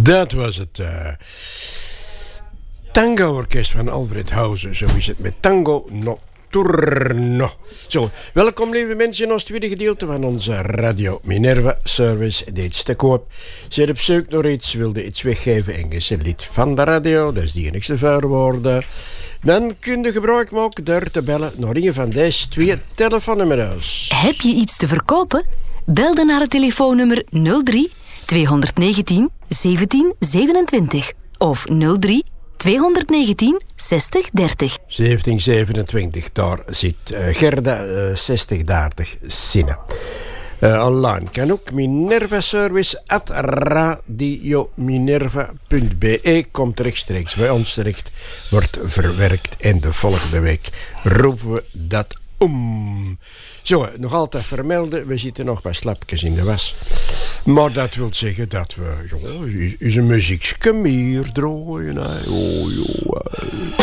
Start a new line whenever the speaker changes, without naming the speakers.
Dat was het tango-orkest van Alfred Hauser. Zo is het met Tango Notturno. Zo, welkom lieve mensen in ons tweede gedeelte van onze Radio Minerva Service. Dit is te koop. Zet op zoek naar iets, wilde iets weggeven en je zet lid van de radio. Dat is die enigste vuurwoorden. Dan kun je gebruik maken door te bellen naar een van deze twee telefoonnummers.
Heb je iets te verkopen? Bel dan naar het telefoonnummer 03 219 17 27 of 03 219 60 30.
1727, daar zit Gerda 6030 zinnen. Online kan ook minervaservice@radiominerva.be. Komt rechtstreeks bij ons terecht, wordt verwerkt en de volgende week roepen we dat om. Zo, nog altijd vermelden, we zitten nog bij slapjes in de was. Maar dat wil zeggen dat we, is een muziekje meer draaien.